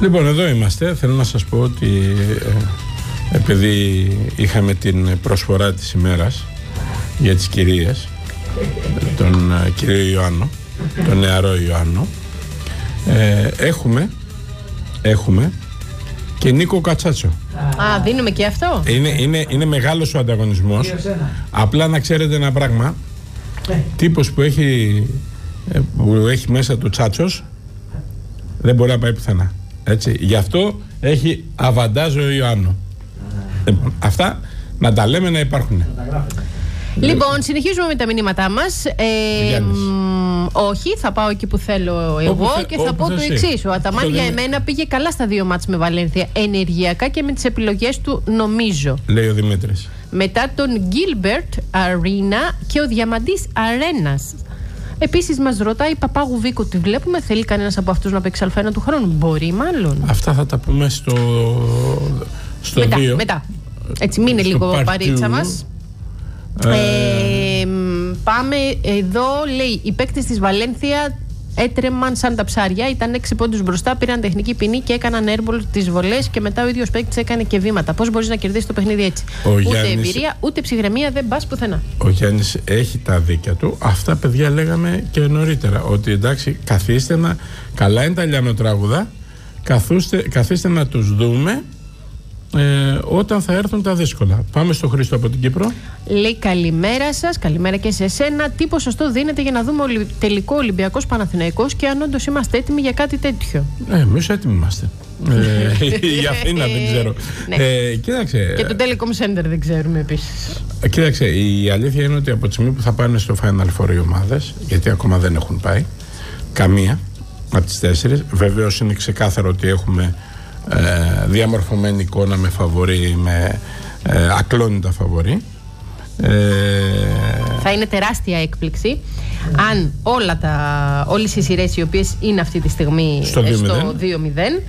Λοιπόν, εδώ είμαστε. Θέλω να σας πω ότι επειδή είχαμε την προσφορά της ημέρας για τις κυρίες, τον κύριο Ιωάννο, τον νεαρό Ιωάννο, έχουμε και Νίκο Κατσάτσο. Α, δίνουμε και αυτό. Είναι μεγάλος ο ανταγωνισμός. Απλά να ξέρετε ένα πράγμα. Τύπος που έχει μέσα του Τσάτσος δεν μπορεί να πάει πουθενά. Έτσι. Γι' αυτό έχει αβαντάζ ο Ιωάννου. Αυτά να τα λέμε να υπάρχουν. Λοιπόν, συνεχίζουμε με τα μηνύματά μας. Όχι, θα πάω εκεί που θέλω εγώ και θα πω το εξής. Ο Αταμάν για εμένα πήγε καλά στα 2 μάτς με Βαλένθια, ενεργειακά και με τις επιλογές του, νομίζω. Λέει ο Δημήτρης. Μετά τον Γκίλμπερτ Αρίνα και ο Διαμαντής Αρένας. Επίσης μας ρωτάει Παπάγου Βίκο, τη βλέπουμε, θέλει κανένας από αυτούς να παίξει Α1 του χρόνου? Μπορεί μάλλον. Αυτά θα τα πούμε στο 2. Μετά. Έτσι, μείνε λίγο παρίτσα μας. Πάμε εδώ, λέει, οι παίκτες της Βαλένθια έτρεμαν σαν τα ψάρια, ήταν 6 πόντους μπροστά, πήραν τεχνική ποινή και έκαναν airball τις βολές και μετά ο ίδιος παίκτης έκανε και βήματα. Πώς μπορείς να κερδίσεις το παιχνίδι έτσι? Ούτε εμπειρία, ούτε ψυχραιμία, δεν πας πουθενά. Ο Γιάννης έχει τα δίκια του. Αυτά, παιδιά, λέγαμε και νωρίτερα, ότι εντάξει, καθίστε να, καλά είναι τα λιανοτράγουδα, καθίστε να τους δούμε όταν θα έρθουν τα δύσκολα. Πάμε στο Χρήστο από την Κύπρο. Λέει καλημέρα σας, καλημέρα και σε εσένα. Τι ποσοστό δίνεται για να δούμε τελικό Ολυμπιακός Παναθηναϊκός και αν όντως είμαστε έτοιμοι για κάτι τέτοιο? Εμείς έτοιμοι είμαστε. Η Αθήνα δεν ξέρω. Κοίταξε. Και το Telecom Center δεν ξέρουμε επίσης. Κοίταξε, η αλήθεια είναι ότι από τη στιγμή που θα πάνε στο Final Four οι ομάδες, γιατί ακόμα δεν έχουν πάει καμία από τις 4, βεβαίως είναι ξεκάθαρο ότι έχουμε διαμορφωμένη εικόνα με φαβορί, με ακλόνητα φαβορί. Θα είναι τεράστια έκπληξη αν όλες οι σειρές οι οποίες είναι αυτή τη στιγμή στο 2-0,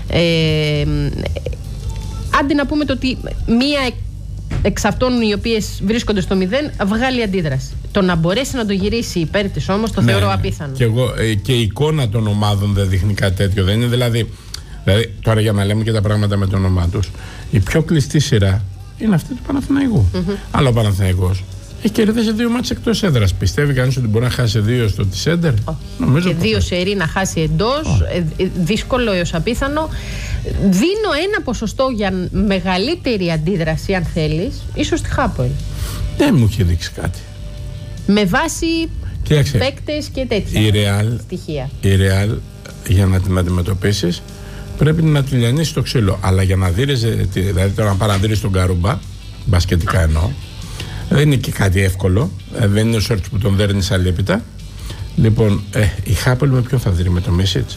άντε να πούμε το ότι μία εξ αυτών οι οποίες βρίσκονται στο 0 βγάλει αντίδραση. Το να μπορέσει να το γυρίσει υπέρ της όμως το θεωρώ απίθανο. Και η εικόνα των ομάδων δεν δείχνει κάτι τέτοιο. Δεν είναι δηλαδή τώρα για να λέμε και τα πράγματα με το όνομά τους, η πιο κλειστή σειρά είναι αυτή του Παναθηναϊκού. Αλλά ο Παναθηναϊκός έχει κερδίσει 2 μάτς εκτός έδρας. Πιστεύει κανείς ότι μπορεί να χάσει 2 στο Σέντερ? Και 2 σερί να χάσει εντός, δύσκολο έως απίθανο. Δίνω ένα ποσοστό για μεγαλύτερη αντίδραση, αν θέλεις, ίσως στη Χάπολ. Δεν μου έχει δείξει κάτι. Με βάση παίκτες και τέτοια στοιχεία. Η Ρεάλ, για να την αντιμετωπίσεις, πρέπει να τη λιανίσει το ξύλο. Αλλά για να δείρει, δηλαδή τώρα να παραδείρει τον Καρούμπα, μπασκετικά εννοώ, δεν είναι και κάτι εύκολο. Δεν είναι ο Σόρτς που τον δέρνει αλίπητα. Λοιπόν, η Χάπολ με ποιον θα δει? Με το Μίσιτς?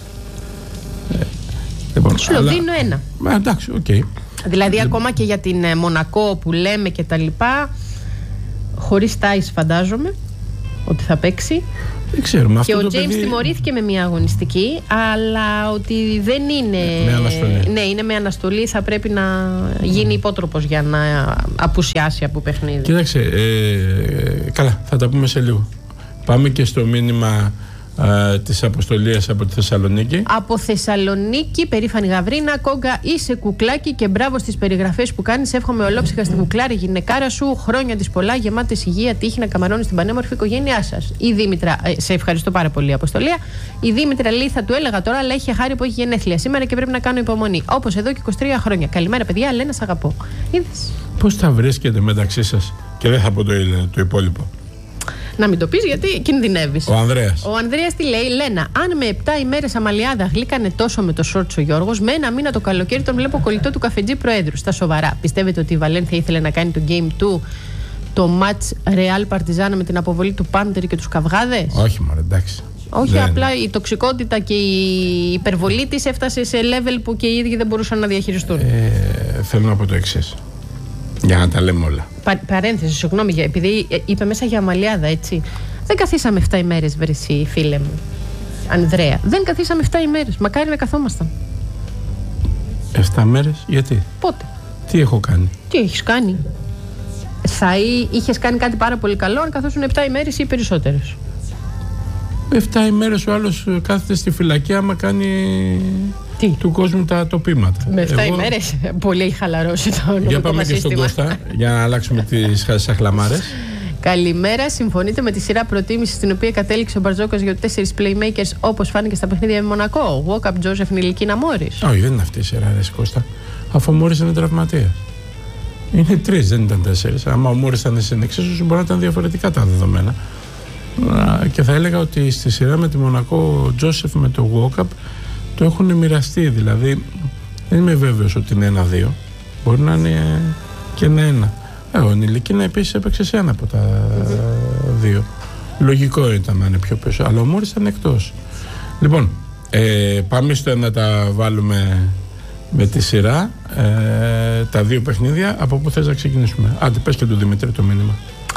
Σου το δίνω ένα. Εντάξει, οκ. Δηλαδή ακόμα και για την Μονακό που λέμε και τα λοιπά, χωρίς Τάις φαντάζομαι ότι θα παίξει. Δεν ξέρουμε. Και ο Τζέιμς τιμωρήθηκε με μια αγωνιστική, αλλά ότι δεν είναι. Με αναστολή. Ναι, είναι με αναστολή. Θα πρέπει να γίνει υπότροπος για να απουσιάσει από παιχνίδι. Κοίταξε. Καλά, θα τα πούμε σε λίγο. Πάμε και στο μήνυμα της αποστολίας από τη Θεσσαλονίκη. Από Θεσσαλονίκη, περήφανη Γαβρίνα, Κόγκα, είσαι κουκλάκι και μπράβο στις περιγραφές που κάνεις. Εύχομαι ολόψυχα στην κουκλάρη γυναικάρα σου. Χρόνια της πολλά, γεμάτες υγεία, τύχη να καμαρώνεις την πανέμορφη οικογένειά σας. Η Δήμητρα, σε ευχαριστώ πάρα πολύ, Αποστολία. Η Δήμητρα λέει: θα του έλεγα τώρα, αλλά έχει χάρη που έχει γενέθλια σήμερα και πρέπει να κάνω υπομονή. Όπως εδώ και 23 χρόνια. Καλημέρα, παιδιά, Λένα, σ' αγαπώ. Είδες. Πώς θα βρίσκετε μεταξύ σας? Και δεν θα πω το υπόλοιπο. Να μην το πεις γιατί κινδυνεύεις. Ο Ανδρέας. Ο Ανδρέας τι λέει? Λένα, αν με 7 ημέρες αμαλιάδα γλύκανε τόσο με το Σόρτς ο Γιώργος, με ένα μήνα το καλοκαίρι τον βλέπω κολλητό του καφετζή προέδρου. Στα σοβαρά, πιστεύετε ότι η Βαλένθια ήθελε να κάνει το Game 2, το match Real Partizan με την αποβολή του Πάντερ και τους Καυγάδες? Όχι, μωρέ, εντάξει. Όχι, απλά η τοξικότητα και η υπερβολή της έφτασε σε level που και οι ίδιοι δεν μπορούσαν να διαχειριστούν. Θέλω να πω το εξής. Για να τα λέμε όλα. Παρένθεση, συγγνώμη, επειδή είπε μέσα για αμαλιάδα, έτσι. Δεν καθίσαμε 7 ημέρες, βρεσί, φίλε μου. Ανδρέα. Δεν καθίσαμε 7 ημέρες. Μακάρι να καθόμασταν. 7 μέρες, γιατί? Πότε? Τι έχω κάνει? Τι έχεις κάνει? Είχες κάνει κάτι πάρα πολύ καλό αν καθόσουν 7 ημέρες ή περισσότερες. 7 ημέρες ο άλλος κάθεται στη φυλακή άμα κάνει του κόσμου τα τοπήματα. Με 7 ημέρες πολύ έχει χαλαρώσει το νομικό. Για πάμε και στον Κώστα, για να αλλάξουμε τις σαχλαμάρες. Καλημέρα. Συμφωνείτε με τη σειρά προτίμηση στην οποία κατέληξε ο Μπαρτζόκας για 4 playmakers όπως φάνηκε στα παιχνίδια με Μονακό? Walkup, Τζόζεφ, Νιλικίνα, Μόρις. Όχι, δεν είναι αυτή η σειρά, ρε Κώστα. Αφού ο Μόρις είναι τραυματίας. Είναι 3, δεν ήταν 4. Άμα ο Μόρις ήταν στην εξίσωση, μπορεί να ήταν διαφορετικά τα δεδομένα. Και θα έλεγα ότι στη σειρά με τη Μονακό, ο Τζόσεφ με το Walkup το έχουν μοιραστεί. Δηλαδή, δεν είμαι βέβαιος ότι είναι 1-2. Μπορεί να είναι και 1-1. Ο Νιλικίνα επίσης έπαιξε σε ένα από τα 2. Λογικό ήταν να είναι πιο πίσω. Αλλά ο Μόρις ήταν εκτός. Λοιπόν, πάμε στο να τα βάλουμε με τη σειρά. Τα 2 παιχνίδια. Από πού θες να ξεκινήσουμε? Άντε, πες και του Δημήτρη το μήνυμα.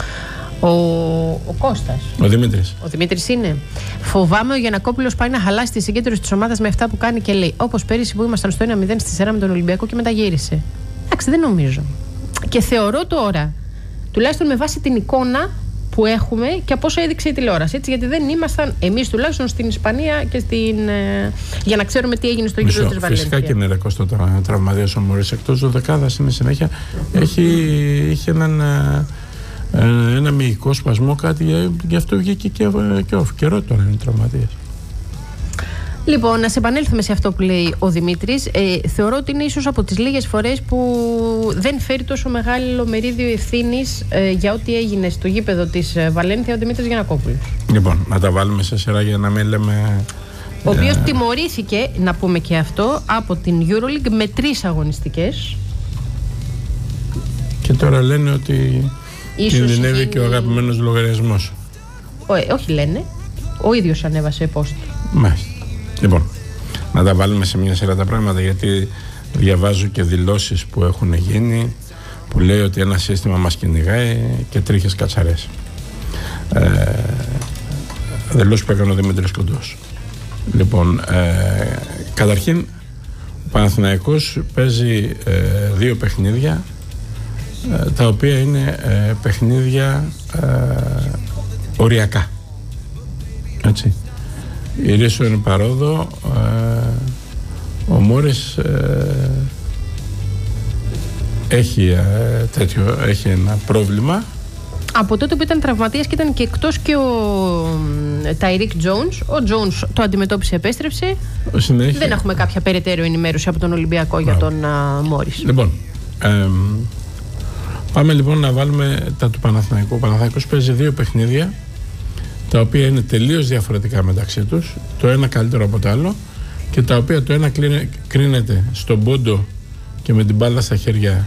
Ο Κώστας. Ο Δημήτρης. Ο Δημήτρης είναι. Φοβάμαι ο Γιαννακόπουλος πάει να χαλάσει τη συγκέντρωση της ομάδας με αυτά που κάνει και λέει. Όπως πέρυσι που ήμασταν στο 1-0 στη σειρά με τον Ολυμπιακό και μετά γύρισε. Εντάξει, δεν νομίζω. Και θεωρώ τώρα, τουλάχιστον με βάση την εικόνα που έχουμε και από όσο έδειξε η τηλεόραση, έτσι, γιατί δεν ήμασταν εμείς τουλάχιστον στην Ισπανία και για να ξέρουμε τι έγινε στο γύρο της Βαλένθια. Φυσικά και είναι ρεκός το τραυματίας ο Μωρίς. Εκτός 12 είναι συνέχεια. Είχε ένα μυϊκό σπασμό, κάτι, γι' αυτό βγήκε και καιρό τώρα είναι τραυματίας. Λοιπόν, να σε επανέλθουμε σε αυτό που λέει ο Δημήτρης. Θεωρώ ότι είναι ίσως από τις λίγες φορές που δεν φέρει τόσο μεγάλο μερίδιο ευθύνης για ό,τι έγινε στο γήπεδο της Βαλένθια ο Δημήτρης Γιαννακόπουλος. Λοιπόν, να τα βάλουμε σε σειρά για να μην λέμε. Ο οποίος τιμωρήθηκε, να πούμε και αυτό, από την EuroLeague με 3 αγωνιστικές. Και τώρα λένε ότι κινδυνεύει και ο αγαπημένος λογαριασμός. Όχι, λένε. Ο ίδιος ανέβασε post. Μάλιστα. Λοιπόν, να τα βάλουμε σε μια σειρά τα πράγματα, γιατί διαβάζω και δηλώσεις που έχουν γίνει που λέει ότι ένα σύστημα μας κυνηγάει και τρίχες κατσαρές. Δηλώσεις που έκανε ο Δημήτρης Κοντός. Λοιπόν, καταρχήν ο Παναθηναϊκός παίζει 2 παιχνίδια τα οποία είναι παιχνίδια οριακά. Έτσι. Η Ρήσο είναι παρόδο. Ο Μόρις έχει ένα πρόβλημα. Από τότε που ήταν τραυματίας και ήταν και εκτός και ο Ταϊρίκ Τζόουνς. Ο Τζόουνς το αντιμετώπισε, επέστρεψε. Συνέχεια. Δεν έχουμε κάποια περαιτέρω ενημέρωση από τον Ολυμπιακό για τον Μόρις. Λοιπόν, πάμε λοιπόν να βάλουμε τα του Παναθηναϊκού. Ο Παναθηναϊκός παίζει 2 παιχνίδια τα οποία είναι τελείως διαφορετικά μεταξύ τους, το ένα καλύτερο από το άλλο, και τα οποία το ένα κρίνεται στον πόντο και με την μπάλα στα χέρια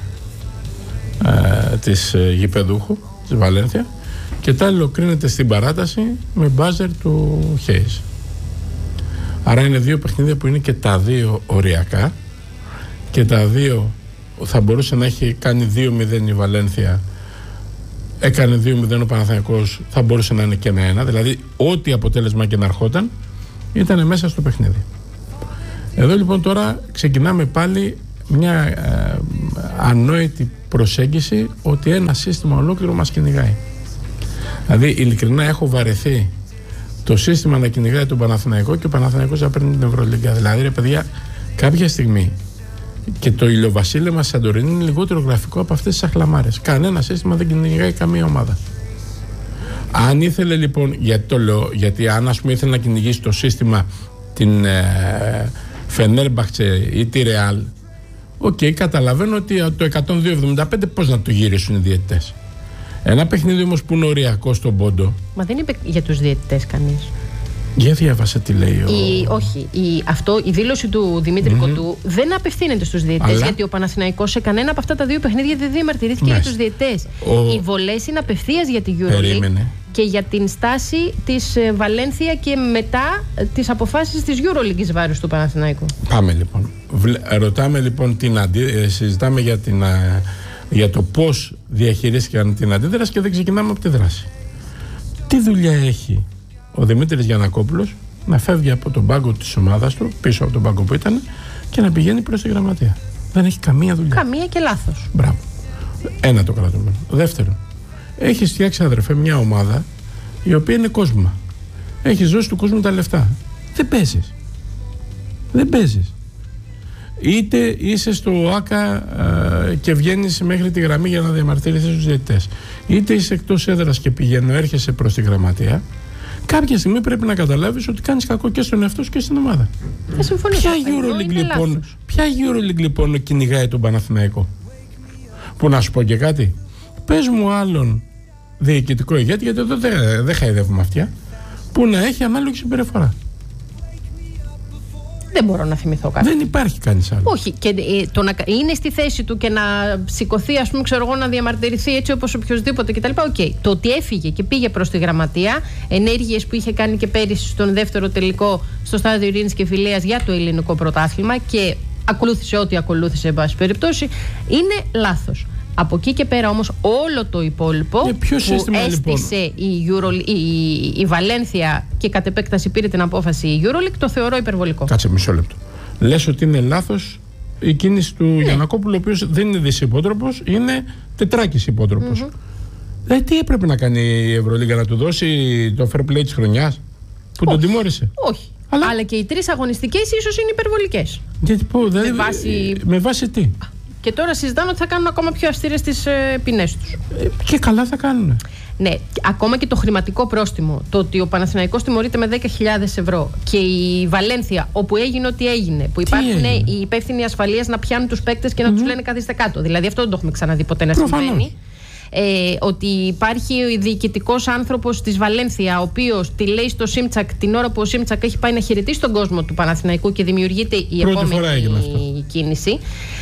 της γηπεδούχου της Βαλένθια, και το άλλο κρίνεται στην παράταση με μπάζερ του Χέις. Άρα είναι 2 παιχνίδια που είναι και τα 2 οριακά, και τα 2 θα μπορούσε να έχει κάνει 2-0 η Βαλένθια. Έκανε 2-0 ο Παναθηναϊκός, θα μπορούσε να είναι και 1-1. Δηλαδή, ό,τι αποτέλεσμα και να ερχόταν, ήταν μέσα στο παιχνίδι. Εδώ λοιπόν τώρα ξεκινάμε πάλι μια ανόητη προσέγγιση ότι ένα σύστημα ολόκληρο μας κυνηγάει. Δηλαδή, ειλικρινά έχω βαρεθεί το σύστημα να κυνηγάει τον Παναθηναϊκό και ο Παναθηναϊκός να παίρνει την Ευρωλίγκα. Δηλαδή, ρε παιδιά, κάποια στιγμή και το ηλιοβασίλεμα Σαντορίνη είναι λιγότερο γραφικό από αυτές τις αχλαμάρες. Κανένα σύστημα δεν κυνηγάει καμία ομάδα. Αν ήθελε λοιπόν, γιατί το λέω, γιατί αν ας πούμε ήθελε να κυνηγήσει το σύστημα την Φενέρμπαχτσε ή τη Ρεάλ, καταλαβαίνω ότι το 102-75 πώς να το γυρίσουν οι διαιτητές. Ένα παιχνίδι όμως που είναι οριακό στον πόντο. Μα δεν είπε για τους διαιτητές κανείς. Για διάβασε τι λέει η δήλωση του Δημήτρη Κοντού δεν απευθύνεται στους διαιτητές, γιατί ο Παναθηναϊκός σε κανένα από αυτά τα 2 παιχνίδια δεν διαμαρτυρήθηκε για τους διαιτητές. Οι βολές είναι απευθείας για την EuroLeague και για την στάση της Βαλένθια και μετά τις αποφάσεις της EuroLeague εις βάρος του Παναθηναϊκού. Πάμε λοιπόν. Ρωτάμε λοιπόν συζητάμε για το πώς διαχειρίστηκαν την αντίδραση και δεν ξεκινάμε από τη δράση. Τι δουλειά έχει ο Δημήτρης Γιαννακόπουλος να φεύγει από τον πάγκο της ομάδας του, πίσω από τον πάγκο που ήταν, και να πηγαίνει προς τη γραμματεία? Δεν έχει καμία δουλειά. Καμία και λάθος. Μπράβο. Ένα το κρατούμενο. Δεύτερον, έχεις φτιάξει, αδερφέ, μια ομάδα η οποία είναι κόσμημα. Έχεις δώσει του κόσμου τα λεφτά. Δεν παίζεις. είτε είσαι στο ΆΚΑ και βγαίνεις μέχρι τη γραμμή για να διαμαρτύρεσαι στους διαιτητές, είτε είσαι εκτός έδρας και έρχεσαι προς τη γραμματεία, κάποια στιγμή πρέπει να καταλάβεις ότι κάνεις κακό και στον εαυτό σου και στην ομάδα. Ποια EuroLeague λοιπόν κυνηγάει τον Παναθηναϊκό? Που να σου πω και κάτι, πες μου άλλον διοικητικό ηγέτη, γιατί εδώ δεν χαϊδεύουμε αυτιά, που να έχει ανάλογη συμπεριφορά. Δεν μπορώ να θυμηθώ κάτι. Δεν υπάρχει κανείς άλλο. Όχι. Και το να είναι στη θέση του και να σηκωθεί, ας πούμε, ξέρω εγώ, να διαμαρτυρηθεί έτσι όπως οποιοδήποτε κτλ. Okay. Το ότι έφυγε και πήγε προς τη γραμματεία, ενέργειες που είχε κάνει και πέρυσι στον δεύτερο τελικό στο Στάδιο Ειρήνης και Φιλίας για το ελληνικό πρωτάθλημα και ακολούθησε ό,τι ακολούθησε, εν πάση περιπτώσει, είναι λάθος. Από εκεί και πέρα όμως όλο το υπόλοιπο που έστησε λοιπόν η Βαλένθια και κατ' επέκταση πήρε την απόφαση η EuroLeague, το θεωρώ υπερβολικό. Κάτσε μισό λεπτό. Λες ότι είναι λάθος η κίνηση του Γιαννακόπουλου, ο οποίος δεν είναι δυσυπότροπος, είναι τετράκης υπότροπος. Τι έπρεπε να κάνει η Ευρωλίγα, να του δώσει το fair play της χρονιάς που τον τιμώρησε? Όχι. Αλλά και οι 3 αγωνιστικές ίσως είναι υπερβολικές. Γιατί με βάση τι? Και τώρα συζητάνε ότι θα κάνουν ακόμα πιο αυστηρές τις ποινές τους. Και καλά θα κάνουν. Ναι, ακόμα και το χρηματικό πρόστιμο, το ότι ο Παναθηναϊκός τιμωρείται με 10.000 ευρώ και η Βαλένθια, όπου έγινε ό,τι έγινε, που υπάρχουν οι υπεύθυνοι ασφαλείας να πιάνουν τους παίκτες και να τους λένε καθίστε κάτω. Δηλαδή αυτό δεν το έχουμε ξαναδεί ποτέ να συμβαίνει. Ότι υπάρχει ο διοικητικός άνθρωπος της Βαλένθια, ο οποίος τη λέει στο Σίμτσακ την ώρα που ο Σίμτσακ έχει πάει να χαιρετήσει τον κόσμο του Παναθηναϊκού και δημιουργείται η επόμενη κίνηση.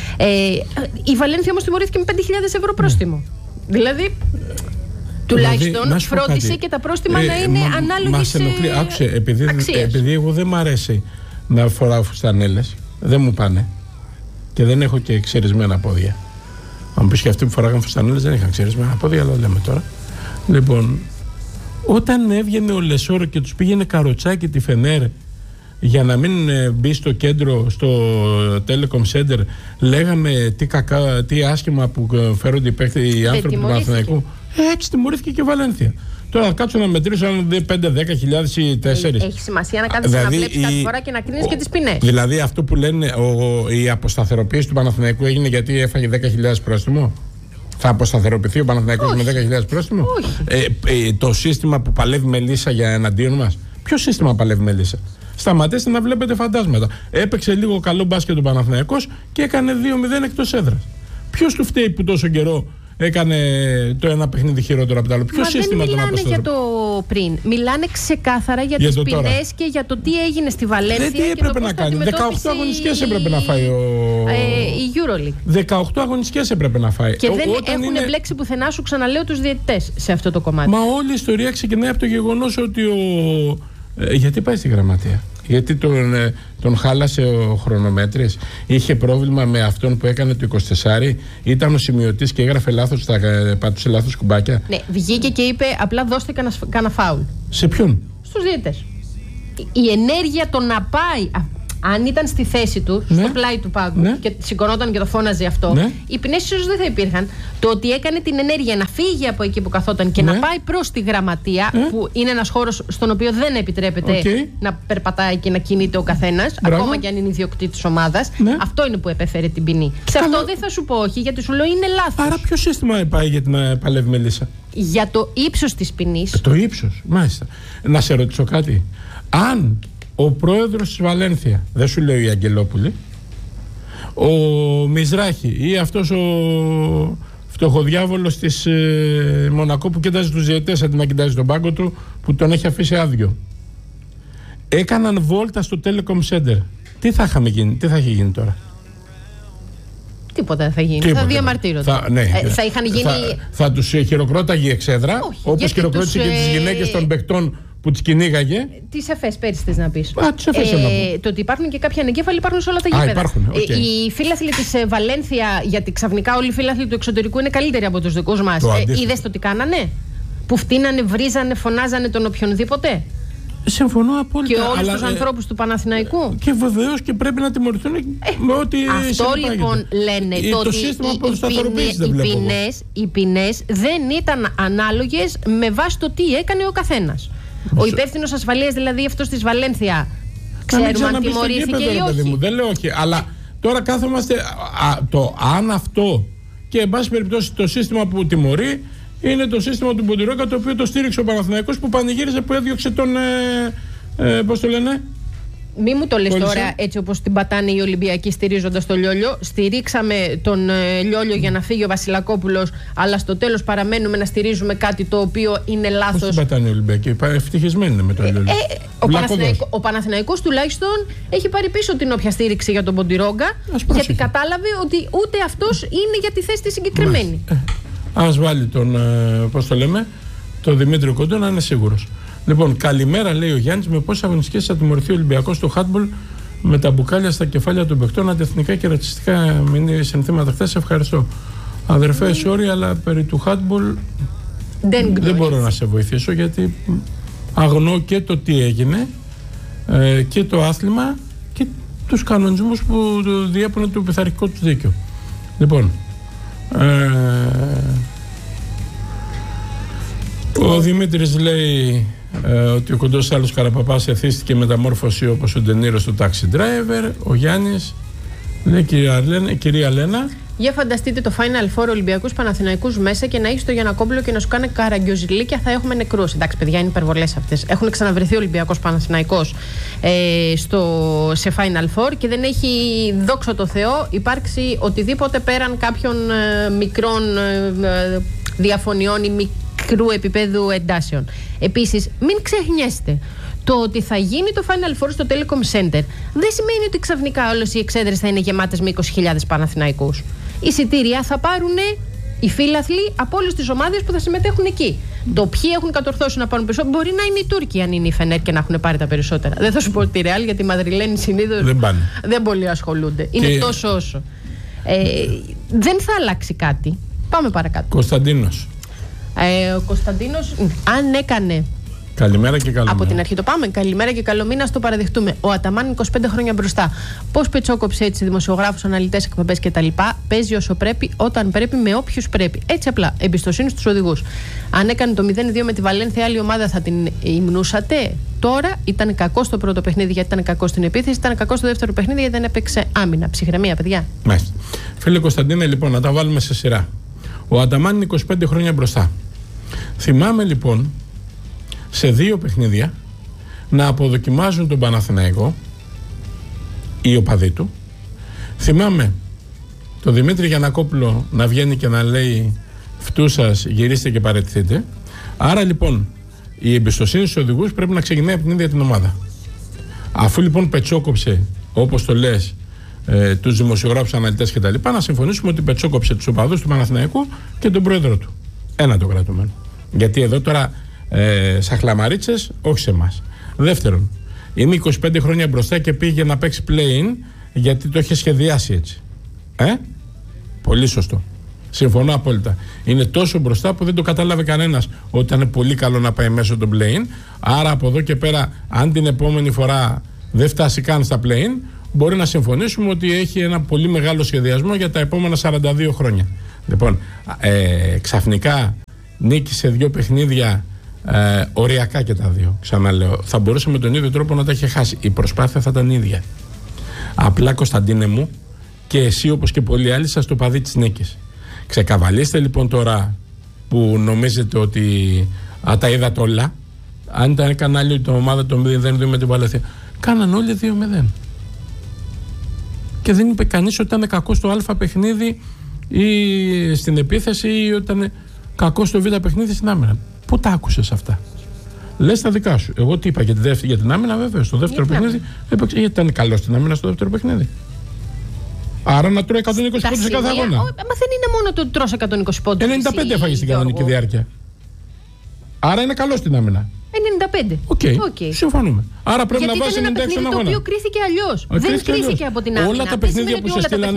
Η Βαλένθια όμως τιμωρήθηκε με 5.000 ευρώ πρόστιμο. Δηλαδή, τουλάχιστον φρόντισε και τα πρόστιμα να είναι ανάλογες αξίες. Επειδή εγώ δεν μ' αρέσει να φοράω φουστανέλες, δεν μου πάνε και δεν έχω και ξερισμένα πόδια. Αν πεις και αυτοί που φοράγαν φουστανέλες δεν είχαν ξερισμένα πόδια, αλλά λέμε τώρα. Λοιπόν, όταν έβγαινε ο Λεσόρ και τους πήγαινε καροτσάκι τη Φενέρ για να μην μπει στο κέντρο, στο Telecom Center, λέγαμε τι άσχημα που φέρονται οι άνθρωποι του Παναθηναϊκού. Έτσι τιμωρήθηκε και η Βαλένθια. Τώρα κάτσω να μετρήσω αν 5-10 ή 4. Έχει σημασία να κάθεσαι να βλέπεις κάθε φορά και να κρίνεις και τις ποινές. Δηλαδή αυτό που λένε η αποσταθεροποίηση του Παναθηναϊκού έγινε γιατί έφαγε 10.000 πρόστιμο. Θα αποσταθεροποιηθεί ο Παναθηναϊκός με 10.000 πρόστιμο? Το σύστημα που παλεύει με Λύσα για εναντίον μας. Ποιο σύστημα παλεύει με Λύσα? Σταματήστε να βλέπετε φαντάσματα. Έπαιξε λίγο καλό μπάσκετ ο Παναθηναϊκός και έκανε 2-0 εκτός έδρας. Ποιος του φταίει που τόσο καιρό έκανε το ένα παιχνίδι χειρότερο από το άλλο? Ποιο σύστημα τον αποσταθεροποιεί? Δεν μιλάνε για το πριν. Μιλάνε ξεκάθαρα για τις ποινές και για το τι έγινε στη Βαλένθια. Τι έπρεπε να κάνει? 18 αγωνιστικές έπρεπε να φάει η EuroLeague. 18 αγωνιστικές έπρεπε να φάει. Και δεν έχουν μπλέξει πουθενά, σου ξαναλέω, τους διαιτητές σε αυτό το κομμάτι. Μα όλη η ιστορία ξεκινάει από το γεγονός ότι γιατί πάει στη γραμματεία? Γιατί τον χάλασε ο χρονομέτρης? Είχε πρόβλημα με αυτόν που έκανε το 24? Ήταν ο σημειωτής και έγραφε λάθος, πατούσε λάθος κουμπάκια? Ναι, βγήκε και είπε απλά δώστε κανένα φάουλ. Σε ποιον? Στους διαιτητές. Η ενέργεια το να πάει, αν ήταν στη θέση του, στο πλάι του πάγκου και σηκωνόταν και το φώναζε αυτό, οι ποινές ίσως δεν θα υπήρχαν. Το ότι έκανε την ενέργεια να φύγει από εκεί που καθόταν και να πάει προς τη γραμματεία, που είναι ένας χώρος στον οποίο δεν επιτρέπεται να περπατάει και να κινείται ο καθένας, ακόμα και αν είναι ιδιοκτήτης ομάδας, αυτό είναι που επέφερε την ποινή. Σε αυτό δεν θα σου πω όχι, γιατί σου λέω είναι λάθος. Άρα ποιο σύστημα πάει για την παλεύει με Λύσα? Για το ύψος της ποινής. Το ύψος, μάλιστα. Να σε ρωτήσω κάτι. Αν ο πρόεδρος της Βαλένθια, δεν σου λέω η Αγγελόπουλη, ο Μιζράχη ή αυτός ο φτωχοδιάβολος της Μονακό που κοιτάζει τους διαιτές αντί να κοιτάζει τον πάγκο του, που τον έχει αφήσει άδειο, έκαναν βόλτα στο Telecom Center, τι θα είχε γίνει τώρα? Τίποτα δεν θα γίνει. Θα διαμαρτύρονται. Θα είχαν γίνει. Θα τους χειροκρόταγε η εξέδρα, όπως χειροκρότησε και τις γυναίκες των παικτών που τις κυνήγαγε. Τις ΕΦΕΣ, πέρυσι θες να πεις. Το ότι υπάρχουν και κάποιοι ανεγκέφαλοι υπάρχουν σε όλα τα γήπεδα. Οι φίλαθλοι της Βαλένθια, γιατί ξαφνικά όλοι οι φίλαθλοι του εξωτερικού είναι καλύτεροι από τους δικούς μας. Είδες το τι κάνανε? Που φτύνανε, βρίζανε, φωνάζανε τον οποιονδήποτε. Συμφωνώ απόλυτα. Και όλους τους ανθρώπους του Παναθηναϊκού. Και βεβαίως και πρέπει να τιμωρηθούν με ό,τι αυτό λοιπόν λένε. Το σύστημα αποσταθεροποίησης οι ποινές δεν ήταν ανάλογες με βάση το τι έκανε ο καθένας. Ο υπεύθυνος ασφαλείας, δηλαδή αυτός της Βαλένθια, ξέρουμε αν τιμωρήθηκε ή όχι? Δεν λέω όχι, αλλά Τώρα κάθομαστε το αν αυτό, και εν πάση περιπτώσει το σύστημα που τιμωρεί είναι το σύστημα του Μποντιρόγκα, το οποίο το στήριξε ο Παναθηναϊκός, που πανηγύριζε που έδιωξε τον πώς το λένε. Μη μου το λες τώρα έτσι όπως την πατάνε οι Ολυμπιακοί στηρίζοντας τον Λιόλιο. Στηρίξαμε τον Λιόλιο για να φύγει ο Βασιλακόπουλος, αλλά στο τέλος παραμένουμε να στηρίζουμε κάτι το οποίο είναι λάθος. Πώς την πατάνε οι Ολυμπιακοί, ευτυχισμένοι είναι με τον Λιόλιο. Ο Παναθηναϊκός τουλάχιστον έχει πάρει πίσω την όποια στήριξη για τον Μποντιρόγκα, γιατί κατάλαβε ότι ούτε αυτός είναι για τη θέση τη συγκεκριμένη. Ας βάλει τον, πώς το λέμε, τον Δημήτρη Κοντό να είναι σίγουρος. Λοιπόν, καλημέρα, λέει ο Γιάννης. Με πόσες αγωνιστικές θα τιμωρηθεί ο Ολυμπιακός στο χάντμπολ με τα μπουκάλια στα κεφάλια των παιχτών, αντιεθνικά και ρατσιστικά συνθήματα χθες? Ευχαριστώ. Αδερφέ, sorry, αλλά περί του χάντμπολ δεν μπορώ να σε βοηθήσω, γιατί αγνώ και το τι έγινε και το άθλημα και τους κανονισμούς που διέπουν το πειθαρχικό του δίκαιο. Λοιπόν, ο Δημήτρης λέει ότι ο κοντός άλλος Καραπαπάς εθίστηκε μεταμόρφωση όπως ο Ντενίρο στο Taxi Driver. Ο Γιάννης λέει, κυρία Λένα, για φανταστείτε το Final Four Ολυμπιακούς Παναθηναϊκούς μέσα και να έχει το Γιαννακόπουλο και να σου κάνει καραγκιόζηλίκια, θα έχουμε νεκρούς. Εντάξει, παιδιά, είναι υπερβολές αυτές. Έχουν ξαναβρεθεί ο Ολυμπιακός Παναθηναϊκός σε Final Four και δεν έχει, δόξα τω Θεώ, υπάρξει οτιδήποτε πέραν κάποιων μικρών διαφωνιών ή μικρού επίπεδου εντάσεων. Επίσης, μην ξεχνιέστε. Το ότι θα γίνει το Final Four στο Telecom Center δεν σημαίνει ότι ξαφνικά όλες οι εξέδρες θα είναι γεμάτες με 20.000 Παναθηναϊκούς. Εισιτήρια θα πάρουν οι φίλαθλοι από όλες τις ομάδες που θα συμμετέχουν εκεί. Το ποιοι έχουν κατορθώσει να πάρουν περισσότερο, μπορεί να είναι οι Τούρκοι, αν είναι η Φενέρ και να έχουν πάρει τα περισσότερα. Δεν θα σου πω τη Ρεάλ, γιατί οι Μαδριλένοι συνήθως δεν πολύ ασχολούνται. Είναι τόσο όσο. Δεν θα αλλάξει κάτι. Πάμε παρακάτω. Κωνσταντίνος. Ο Κωνσταντίνος, αν έκανε. Καλημέρα και καλό Από την αρχή το πάμε. Καλημέρα και καλό μήνα, στο παραδεχτούμε. Ο Αταμάν 25 χρόνια μπροστά. Πώς πετσόκοψε έτσι δημοσιογράφους, αναλυτές, εκπομπές κτλ. Παίζει όσο πρέπει, όταν πρέπει, με όποιους πρέπει. Έτσι απλά. Εμπιστοσύνη στους οδηγούς. Αν έκανε το 0-2 με τη Βαλένθια, άλλη ομάδα θα την υμνούσατε? Τώρα ήταν κακό στο πρώτο παιχνίδι γιατί ήταν κακό στην επίθεση, ήταν κακό στο δεύτερο παιχνίδι γιατί δεν έπαιξε άμυνα. Ψυχραιμία, παιδιά. Μάλιστα. Φίλε Κωνσταντίνε, λοιπόν, να τα βάλουμε σε σειρά. Ο Αταμάν είναι 25 χρόνια μπροστά. Θυμάμαι λοιπόν σε 2 παιχνίδια να αποδοκιμάζουν τον Παναθηναϊκό οι οπαδοί του. Θυμάμαι τον Δημήτρη Γιαννακόπουλο να βγαίνει και να λέει φτούσας, γυρίστε και παραιτηθείτε. Άρα λοιπόν η εμπιστοσύνη στους οδηγούς πρέπει να ξεκινάει από την ίδια την ομάδα. Αφού λοιπόν πετσόκοψε, όπως το λες, τους δημοσιογράφους, αναλυτές κτλ., να συμφωνήσουμε ότι πετσόκοψε τους οπαδούς του Παναθηναϊκού και τον πρόεδρο του. Ένα το κρατούμενο. Γιατί εδώ τώρα σαχλαμαρίτσες, όχι σε εμάς. Δεύτερον, είναι 25 χρόνια μπροστά και πήγε να παίξει play-in γιατί το είχε σχεδιάσει έτσι. Πολύ σωστό. Συμφωνώ απόλυτα. Είναι τόσο μπροστά που δεν το κατάλαβε κανένας ότι ήταν πολύ καλό να πάει μέσω των play-in. Άρα από εδώ και πέρα, αν την επόμενη φορά δεν φτάσει καν στα play-in, μπορεί να συμφωνήσουμε ότι έχει ένα πολύ μεγάλο σχεδιασμό για τα επόμενα 42 χρόνια. Λοιπόν, ξαφνικά νίκησε 2 παιχνίδια, οριακά και τα 2. Ξαναλέω, θα μπορούσε με τον ίδιο τρόπο να τα είχε χάσει. Η προσπάθεια θα ήταν ίδια. Απλά, Κωνσταντίνε μου, και εσύ όπως και πολλοί άλλοι σας το παδί της νίκης. Ξεκαβαλίστε λοιπόν τώρα που νομίζετε ότι τα είδατε όλα. Αν ήταν κανάλι το ομάδα το 0-2 με την Βαλένθια, κάναν όλοι 2-0. Και δεν είπε κανείς ότι ήταν κακό στο Α παιχνίδι ή στην επίθεση ή ότι ήταν κακό στο Β παιχνίδι στην άμυνα. Πού τα άκουσες αυτά? Λες τα δικά σου. Εγώ τι είπα για την άμυνα, βέβαια. Στο δεύτερο παιχνίδι έπαιξε, γιατί ήταν καλό στην άμυνα στο δεύτερο παιχνίδι. Άρα να τρώει 120 πόντους σε κάθε αγώνα. Μα δεν είναι μόνο το ότι τρως 120 πόντους. 95 έφαγε στην κανονική διάρκεια. Άρα είναι καλό στην άμυνα. 95. Οκ. Συμφωνούμε. Άρα πρέπει να βάζει 96 αγώνα. Το οποίο κρίθηκε αλλιώς. Δεν κρίθηκε από την άμυνα. Όλα τα παιχνίδια που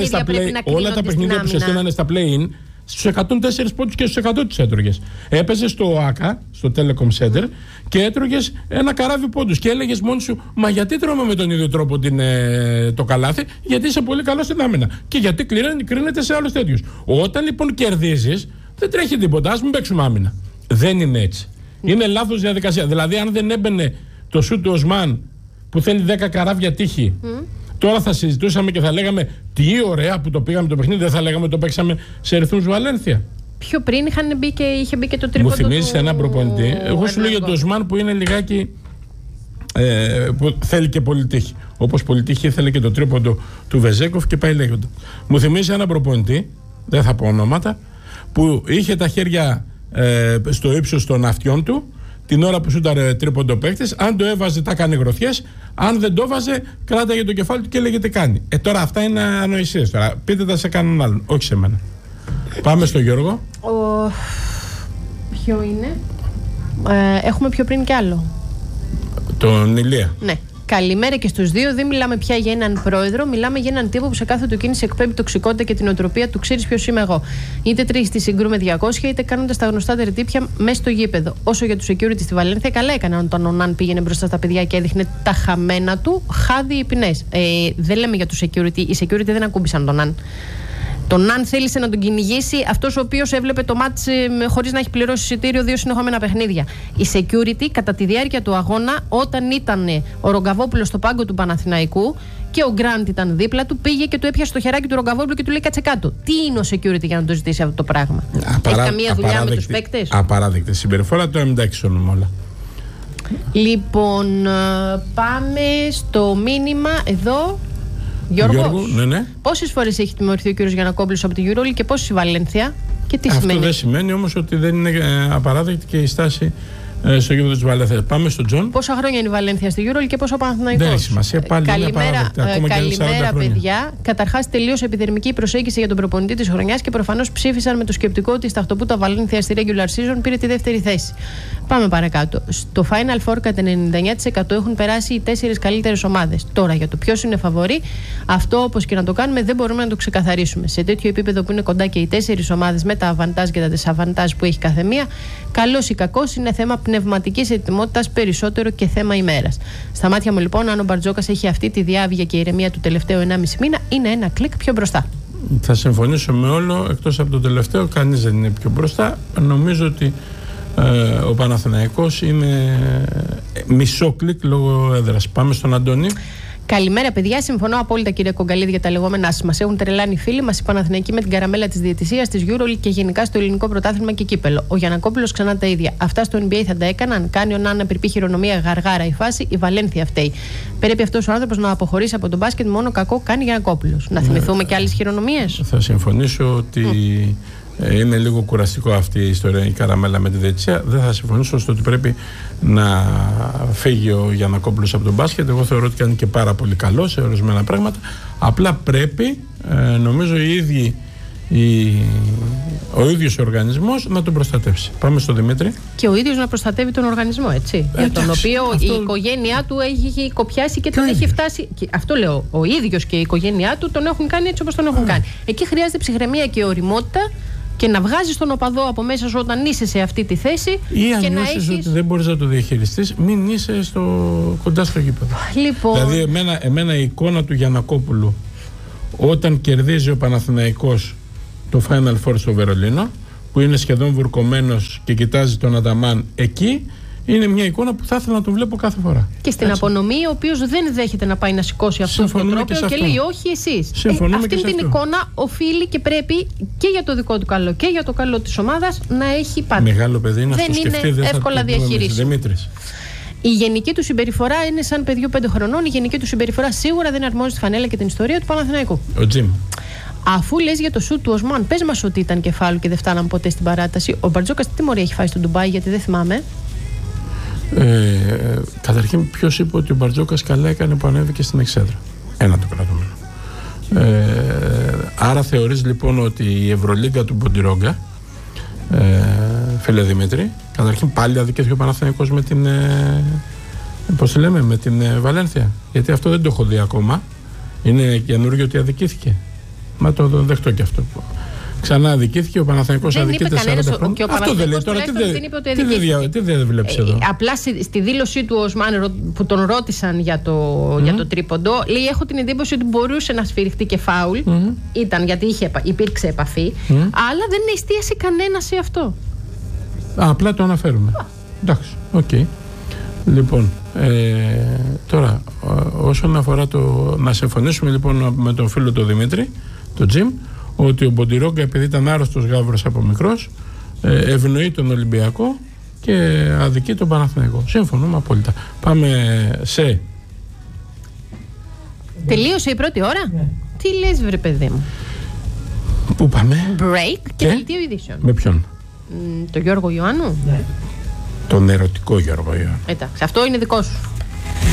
σε στείλανε στα play-in, στους 104 πόντους και στους 100 τους έτρωγες. Έπαιζες στο ΟΑΚΑ, στο Telecom Center, και έτρωγες ένα καράβι πόντους. Και έλεγες μόνοι σου, μα γιατί τρώμε με τον ίδιο τρόπο το καλάθι? Γιατί είσαι πολύ καλό στην άμυνα. Και γιατί κρίνεται σε άλλους τέτοιους. Όταν λοιπόν κερδίζεις, δεν τρέχει τίποτα. Ας μην παίξουμε άμυνα. Δεν είναι έτσι. Είναι λάθος διαδικασία. Δηλαδή, αν δεν έμπαινε το σου του Οσμάν που θέλει 10 καράβια τύχη, Τώρα θα συζητούσαμε και θα λέγαμε τι ωραία που το πήγαμε το παιχνίδι, δεν θα λέγαμε το παίξαμε σε ρυθμούς Βαλένθια. Πιο πριν είχε μπει και το τρίποντο. Μου θυμίζεις έναν προπονητή. Εγώ σου λέω για τον Οσμάν που είναι λιγάκι. Που θέλει και πολυτύχη. Όπως πολυτύχη ήθελε και το τρίποντο του Βεζέκοφ και πάει λέγοντα. Μου θυμίζει έναν προπονητή, δεν θα πω ονόματα, που είχε τα χέρια στο ύψος των αυτιών του την ώρα που σούταρε τρίποντο παίκτης. Αν το έβαζε, τα έκανε γροθιές. Αν δεν το έβαζε, κράταγε το κεφάλι του και έλεγε τι κάνει. Τώρα αυτά είναι ανοησίες. Πείτε τα σε κανέναν άλλον, όχι σε μένα. Πάμε στο Γιώργο. Ποιο είναι? Έχουμε πιο πριν κι άλλο. Τον Ηλία. Ναι. Καλημέρα και στους δύο. Δεν μιλάμε πια για έναν πρόεδρο, μιλάμε για έναν τύπο που σε κάθε του κίνηση εκπέμπει τοξικότητα και την οτροπία του. Ξέρεις ποιος είμαι εγώ. Είτε τρεις τη συγκρούμε 200, είτε κάνοντας τα γνωστά τερτύπια μέσα στο γήπεδο. Όσο για του security στη Βαλένθια, καλά έκαναν όταν ο Ναν πήγαινε μπροστά στα παιδιά και έδειχνε τα χαμένα του, χάδι οι ποινές. Δεν λέμε για του security. Οι security δεν ακούμπησαν τον Ναν. Τον Ναν θέλησε να τον κυνηγήσει αυτός ο οποίος έβλεπε το μάτς χωρίς να έχει πληρώσει εισιτήριο 2 συνεχόμενα παιχνίδια. Η security κατά τη διάρκεια του αγώνα, όταν ήταν ο Ρογκαβόπουλος στο πάγκο του Παναθηναϊκού και ο Γκραντ ήταν δίπλα του, πήγε και του έπιασε το χεράκι του Ρογκαβόπουλου και του λέει κάτσε κάτω. Τι είναι ο security για να το ζητήσει αυτό το πράγμα? Έχει καμία δουλειά με τους παίκτες? Απαράδεκτη συμπεριφορά, τώρα μην τα εξώνουμε όλα. Λοιπόν, πάμε στο μήνυμα εδώ. Γιώργο, ναι. Πόσες φορές έχει τιμωρηθεί ο κύριος Γιαννακόπουλος από τη EuroLeague και πόσες η Βαλένθια και τι αυτό σημαίνει? Αυτό δεν σημαίνει όμως ότι δεν είναι απαράδεκτη και η στάση στο γήπεδο της Βαλένθια. Πάμε στον Τζον. Πόσα χρόνια είναι η Βαλένθια στη EuroLeague και πόσο ο Παναθηναϊκός? Δεν έχει σημασία. Πάλι καλημέρα παιδιά. Καταρχάς, τελείωσε επιδερμική προσέγγιση για τον προπονητή της χρονιάς και προφανώς ψήφισαν με το σκεπτικό ότι στα χτωπούτα Βαλένθια στη regular season πήρε τη δεύτερη θέση. Πάμε παρακάτω. Στο Final Four κατά 99% έχουν περάσει οι 4 καλύτερες ομάδες. Τώρα για το ποιος είναι φαβορί, αυτό όπως και να το κάνουμε δεν μπορούμε να το ξεκαθαρίσουμε. Σε τέτοιο επίπεδο που είναι κοντά και οι 4 ομάδες με τα αβαντάζ και τα δεσαβαντάζ που έχει κάθε μία, καλός ή κακός είναι θέμα πνευματικής ετοιμότητας περισσότερο και θέμα ημέρας. Στα μάτια μου λοιπόν, αν ο Μπαρτζόκας έχει αυτή τη διάβγεια και ηρεμία του τελευταίου 1,5 μήνα, είναι ένα κλικ πιο μπροστά. Θα συμφωνήσω με όλο, εκτός από το τελευταίο, κανείς δεν είναι πιο μπροστά. Νομίζω ότι ο Παναθηναϊκός είναι μισό κλικ λόγω έδρας. Πάμε στον Αντώνη. Καλημέρα, παιδιά. Συμφωνώ απόλυτα, κύριε Κογκαλίδη, για τα λεγόμενά σας. Μας έχουν τρελάνει οι φίλοι μας, οι Παναθηναϊκοί, με την καραμέλα της διαιτησίας, της EuroLeague και γενικά στο ελληνικό πρωτάθλημα και κύπελο. Ο Γιαννακόπουλος ξανά τα ίδια. Αυτά στο NBA θα τα έκαναν. Κάνει ο Νάνα επιρρυπή χειρονομία γαργάρα η φάση. Η Βαλένθια φταίει. Πρέπει αυτός ο άνθρωπος να αποχωρήσει από τον μπάσκετ. Μόνο κακό κάνει Γιαννακόπουλος. Να θυμηθούμε και άλλες χειρονομίες. Θα συμφωνήσω ότι. Είναι λίγο κουραστικό αυτή η ιστορία, η καραμέλα με τη διαιτησία. Δεν θα συμφωνήσω στο ότι πρέπει να φύγει ο Γιαννακόπουλος από τον μπάσκετ. Εγώ θεωρώ ότι κάνει και πάρα πολύ καλό σε ορισμένα πράγματα. Απλά πρέπει, νομίζω, ο ίδιος ο οργανισμός να τον προστατεύσει. Πάμε στον Δημήτρη. Και ο ίδιος να προστατεύει τον οργανισμό, έτσι. Για τον οποίο η οικογένειά του έχει κοπιάσει και τον έχει φτάσει. Και αυτό λέω. Ο ίδιος και η οικογένειά του τον έχουν κάνει έτσι όπως τον έχουν κάνει. Εκεί χρειάζεται ψυχραιμία και οριμότητα. Και να βγάζεις τον οπαδό από μέσα σου όταν είσαι σε αυτή τη θέση. Ή αν νιώσεις ότι δεν μπορείς να το διαχειριστείς, μην είσαι κοντά στο γήπεδο. Λοιπόν. Δηλαδή, εμένα η εικόνα του Γιαννακόπουλου όταν κερδίζει ο Παναθηναϊκός το Final Four στο Βερολίνο, που είναι σχεδόν βουρκωμένος και κοιτάζει τον Αταμάν εκεί, είναι μια εικόνα που θα ήθελα να τον βλέπω κάθε φορά. Και στην απονομή, ο οποίος δεν δέχεται να πάει να σηκώσει αυτό το τρόπο και λέει όχι εσείς. Αυτή την εικόνα οφείλει και πρέπει και για το δικό του καλό και για το καλό της ομάδας να έχει πάντα. Μεγάλο παιδί είναι, δεν είναι εύκολα διαχειρίσιμο. Η γενική του συμπεριφορά είναι σαν παιδιού 5 χρονών. Η γενική του συμπεριφορά σίγουρα δεν αρμόζει στη φανέλα και την ιστορία του Παναθηναϊκού. Ο Τζιμ. Αφού λες για το σουτ του Οσμάν, πες μας ότι ήταν κεφάλου και δεν φτάναν ποτέ στην παράταση. Ο Μπαρτζόκας τι τιμωρία έχει φάει στο Ντουμπάι, γιατί δεν θυμάμαι. Καταρχήν, ποιος είπε ότι ο Μπαρτζόκας καλά έκανε που ανέβηκε στην εξέδρα? Ένα το κρατούμενο. Άρα θεωρείς λοιπόν ότι η Ευρωλίγκα του Μποντιρόγκα, φίλε Δημήτρη, καταρχήν πάλι αδικήθηκε ο Παναθηναϊκός με την πώς λέμε, με την Βαλένθια? Γιατί αυτό δεν το έχω δει ακόμα. Είναι καινούργιο ότι αδικήθηκε. Μα το δεχτώ και αυτό. Ξανά αδικήθηκε, ο Παναθηναϊκός αδικείται 40 χρόνια. Αυτό δεν λέει τώρα. Τι δεν βλέπεις εδώ? Απλά στη δήλωσή του Οσμάν που τον ρώτησαν για το τρίποντο, λέει: έχω την εντύπωση ότι μπορούσε να σφυριχτεί και φάουλ. Ήταν γιατί υπήρξε επαφή, αλλά δεν εστίασε κανένα σε αυτό. Απλά το αναφέρουμε. Εντάξει, οκ. Λοιπόν, Τώρα, όσον αφορά να συμφωνήσουμε λοιπόν με τον φίλο τον Δημήτρη, τον Τζιμ, ότι ο Μποντιρόγκα, επειδή ήταν άρρωστος γάβρος από μικρός, ευνοεί τον Ολυμπιακό και αδικεί τον Παναθηναϊκό. Συμφωνούμε απόλυτα. Πάμε σε... Τελείωσε η πρώτη ώρα. Ναι. Τι λες, βρε παιδί μου? Πού πάμε? Break και δελτίο ειδήσεων. Με ποιον? Το Γιώργο Ιωάννου. Ναι. Τον ερωτικό Γιώργο Ιωάννου. Εντάξει, αυτό είναι δικό σου.